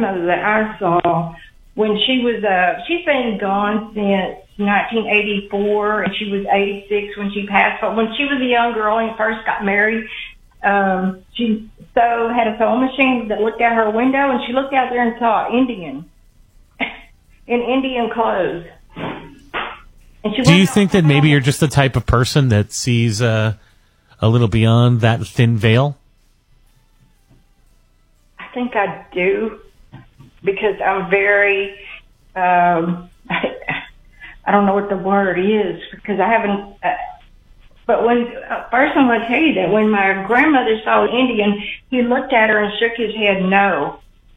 grandmother that I saw when she's been gone since 1984, and she was 86 when she passed. But when she was a young girl and first got married, she had a sewing machine that looked out her window, and she looked out there and saw an Indian in Indian clothes. And do you think that maybe you're just the type of person that sees a little beyond that thin veil? I think I do, because I'm very, I don't know what the word is, because I haven't, but first I'm going to tell you that when my grandmother saw an Indian, he looked at her and shook his head no.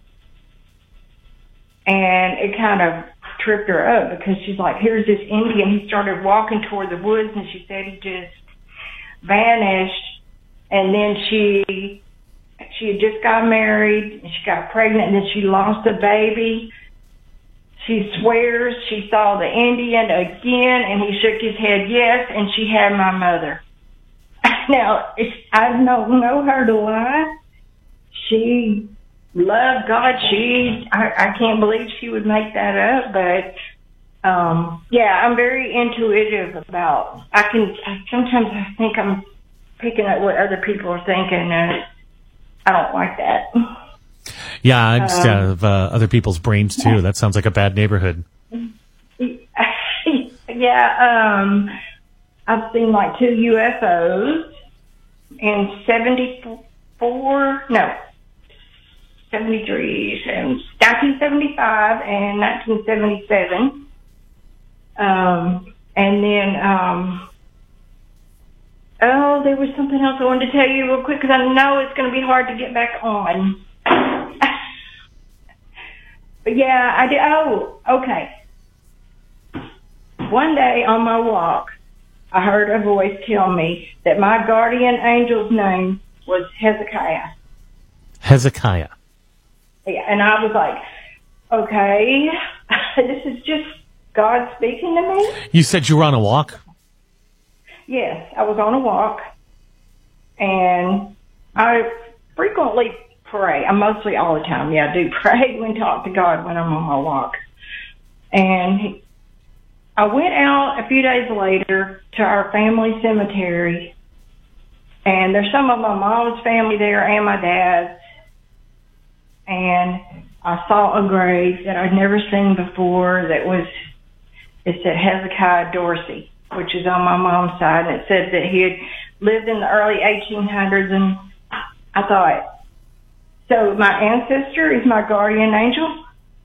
And it kind of tripped her up, because she's like, here's this Indian. He started walking toward the woods, and she said he just vanished. And then she had just got married, and she got pregnant, and then she lost a baby. She swears she saw the Indian again, and he shook his head yes, and she had my mother. Now, I don't know her to lie. She loved God. I can't believe she would make that up, but I'm very intuitive about. Sometimes I think I'm picking up what other people are thinking, and I don't like that. Yeah, I just have other people's brains too. That sounds like a bad neighborhood. Yeah, I've seen like 2 UFOs in 1975 and 1977. And then, there was something else I wanted to tell you real quick, because I know it's going to be hard to get back on. But yeah, I did. Oh, okay. One day on my walk, I heard a voice tell me that my guardian angel's name was Hezekiah. Hezekiah. Yeah, and I was like, okay, this is just God speaking to me. You said you were on a walk? Yes, I was on a walk, and I frequently pray. I'm mostly all the time. Yeah, I do pray and talk to God when I'm on my walk. And I went out a few days later to our family cemetery, and there's some of my mom's family there and my dad's. And I saw a grave that I'd never seen before it said Hezekiah Dorsey, which is on my mom's side, and it said that he had lived in the early 1800s, and I thought, so my ancestor is my guardian angel?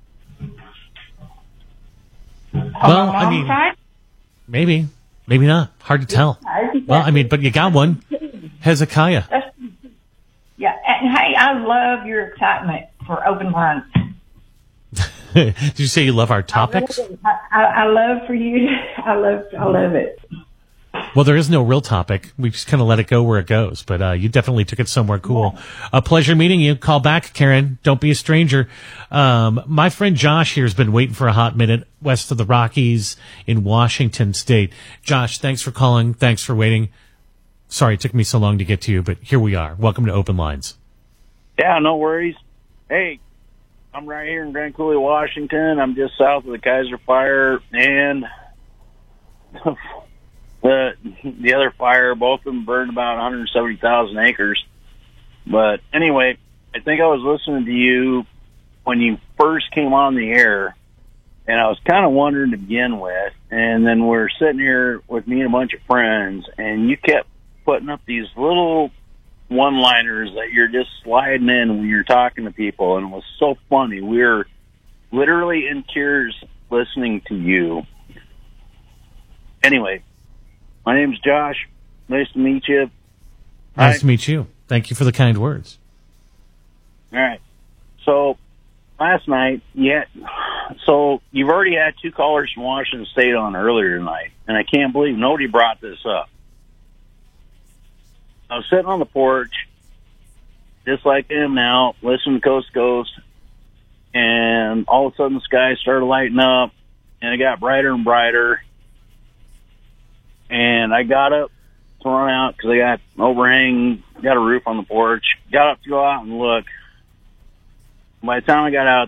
Well, I mean, side? Maybe not. Hard to tell. Well, I mean, but you got one. Hezekiah. Yeah, and hey, I love your excitement for open lines. Did you say you love our topics? I love for you. I love it. Well, there is no real topic. We just kind of let it go where it goes. But you definitely took it somewhere cool. Yeah. A pleasure meeting you. Call back, Karen. Don't be a stranger. My friend Josh here has been waiting for a hot minute west of the Rockies in Washington State. Josh, thanks for calling. Thanks for waiting. Sorry it took me so long to get to you, but here we are. Welcome to Open Lines. Yeah, no worries. Hey, I'm right here in Grand Coulee, Washington. I'm just south of the Kaiser Fire and the other fire. Both of them burned about 170,000 acres. But anyway, I think I was listening to you when you first came on the air, and I was kind of wondering to begin with. And then we're sitting here with me and a bunch of friends, and you kept putting up these little one-liners that you're just sliding in when you're talking to people, and it was so funny. We were literally in tears listening to you. Anyway, my name's Josh. Nice to meet you. Nice to meet you. Thank you for the kind words. All right. So last night, so you've already had 2 callers from Washington State on earlier tonight, and I can't believe nobody brought this up. I was sitting on the porch, just like I am now, listening to Coast to Coast, and all of a sudden the sky started lighting up, and it got brighter and brighter. And I got up to run out because I got an overhang, got a roof on the porch. Got up to go out and look. By the time I got out